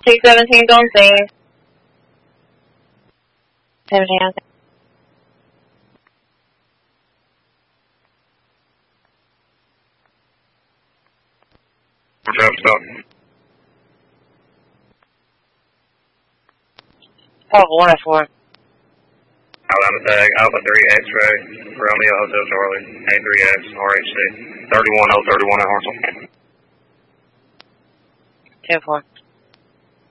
217's on scene. 17 on scene. Stop. Oh, 104. Alabama tag, Alpha 3 X-ray, Romeo Hotel Charlie, A3X, RHC, 31031 at Hartsel. 2-4.